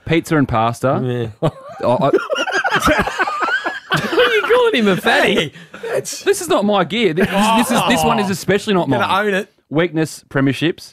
Pizza and pasta. Yeah. I, What are you calling him a fatty? this is not my gear. This one is especially not mine. Gonna own it. Weakness, premierships.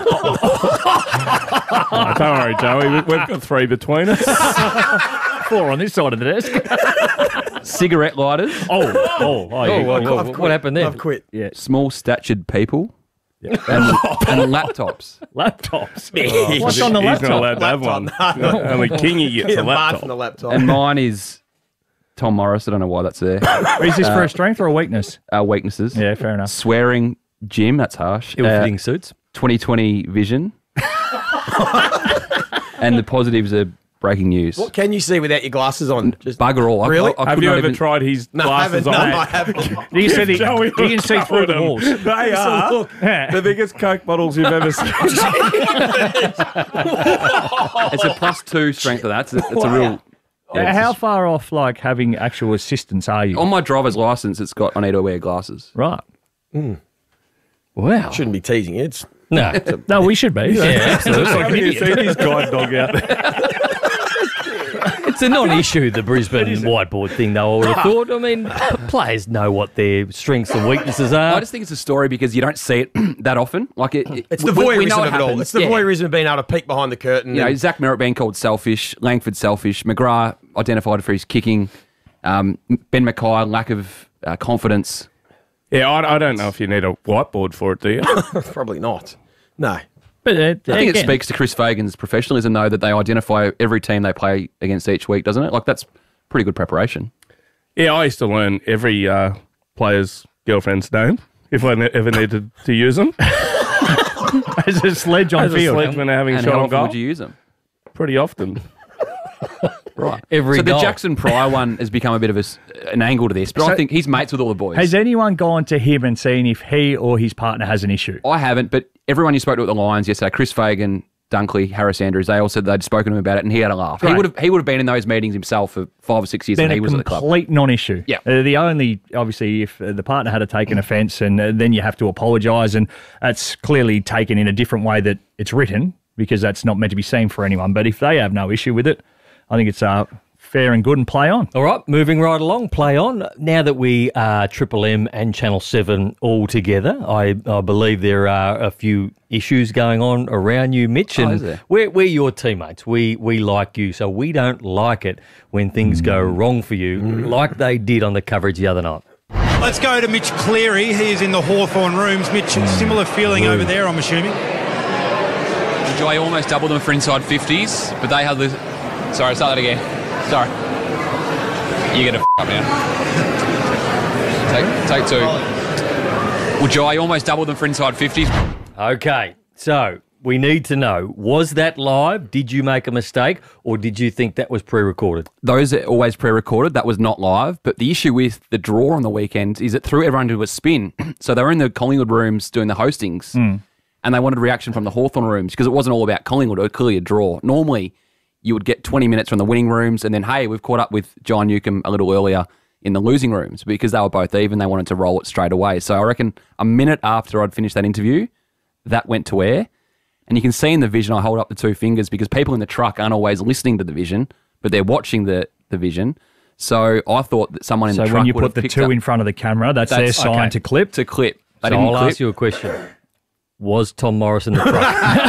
Oh, don't worry, Joey. We've got 3 between us. 4 on this side of the desk. Cigarette lighters. What happened there? I've quit. Yeah. Small statured people. And laptops. Laptops. Oh, What's on the He's not laptop? allowed to have one. Only Kingy gets a Apart from the laptop. laptop. And mine is Tom Morris. I don't know why that's there. Is this for a strength or a weakness? Weaknesses. Yeah, fair enough. Swearing Jim, that's harsh. Ill-fitting suits. 2020 vision. And the positives are breaking news. What can you see without your glasses on? Just Bugger all. Really? I Have could you not ever even- tried his No, I haven't. glasses No, on? I haven't. You can see, Joey you can see through the walls. They are look. the biggest Coke bottles you've ever seen. It's a +2 strength of that. It's a real... Yeah, How far off, like, having actual assistance are you? on my driver's license, it's got I need to wear glasses. Right. Wow. Shouldn't be teasing you. It's No. No, we should be. Yeah, absolutely. Have you seen his guide dog out there? It's a non-issue, the Brisbane whiteboard thing, though, I would have thought. I mean, players know what their strengths and weaknesses are. I just think it's a story because you don't see it that often. Like it's the we know voyeurism of it all. happens. It's the Yeah. voyeurism of being able to peek behind the curtain. You know, and- Zach Merritt being called selfish, Langford selfish, McGrath identified for his kicking, Ben Mackay lack of confidence. Yeah, I don't know if you need a whiteboard for it, do you? Probably not. No. But I think it again, speaks to Chris Fagan's professionalism, though, that they identify every team they play against each week, doesn't it? Like, that's pretty good preparation. Yeah, I used to learn every player's girlfriend's name if I ever needed to use them. as a sledge on As a field. sledge when they're having And shot how on often goal. would you use them? Pretty often. Right. Every so the goal. Jackson Pryor one has become a bit of an angle to this, but I think he's mates with all the boys. Has anyone gone to him and seen if he or his partner has an issue? I haven't, but everyone you spoke to at the Lions yesterday, Chris Fagan, Dunkley, Harris Andrews, they all said they'd spoken to him about it and he had a laugh. Right. He would have been in those meetings himself for 5 or 6 years Been when he a was at the club. complete non-issue. Yeah. The only, obviously, if the partner had taken offence and then you have to apologise, and that's clearly taken in a different way that it's written, because that's not meant to be seen for anyone. But if they have no issue with it, I think it's fair and good and play on. All right, moving right along, play on. Now that we are Triple M and Channel 7 all together, I believe there are a few issues going on around you, Mitch. And is there? we're your teammates. We like you, so we don't like it when things go wrong for you, like they did on the coverage the other night. Let's go to Mitch Cleary. He is in the Hawthorn rooms. Mitch, similar feeling over there, I'm assuming. Joy almost doubled them for inside 50s, but they had the... Sorry, start that again. Sorry. You get a up now. Take 2. Well, Joy almost doubled them for inside 50s. Okay, so we need to know, was that live? Did you make a mistake, or did you think that was pre-recorded? Those are always pre-recorded. That was not live. But the issue with the draw on the weekend is it threw everyone into a spin. So they were in the Collingwood rooms doing the hostings, and they wanted reaction from the Hawthorn rooms because it wasn't all about Collingwood. It was clearly a draw. Normally, you would get 20 minutes from the winning rooms, and then, hey, we've caught up with John Newcomb a little earlier in the losing rooms because they were both even. They wanted to roll it straight away. So I reckon a minute after I'd finished that interview, that went to air. And you can see in the vision, I hold up the 2 fingers because people in the truck aren't always listening to the vision, but they're watching the vision. So I thought that someone in the So truck when you would put have the picked 2 up in front of the camera, that's their sign okay. to clip? To clip. They So didn't I'll clip. ask you a question. Was Tom Morris in the truck?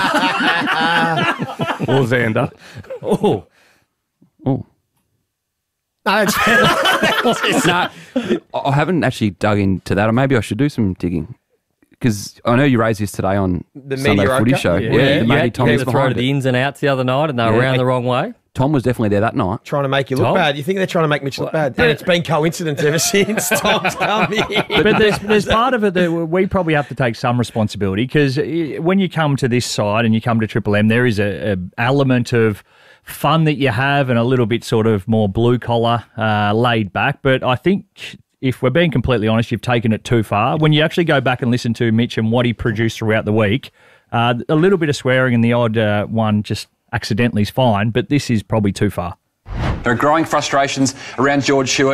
Or Xander. Oh, Oh. No, it's No, I haven't actually dug into that, or maybe I should do some digging. Because I know you raised this today on The Sunday mediocre? Footy Show. Yeah. the Matty Tom you is had to throw behind the it. ins and outs the other night, and they were Yeah. around the wrong way. Tom was definitely there that night. trying to make you look Tom? bad. You think they're trying to make Mitch look bad? And it's been coincidence ever since Tom's come in. But there's part of it that we probably have to take some responsibility, because when you come to this side and you come to Triple M, there is a element of fun that you have and a little bit sort of more blue collar, laid back. But I think if we're being completely honest, you've taken it too far. When you actually go back and listen to Mitch and what he produced throughout the week, a little bit of swearing and the odd one just accidentally is fine, but this is probably too far. There are growing frustrations around George Hewitt.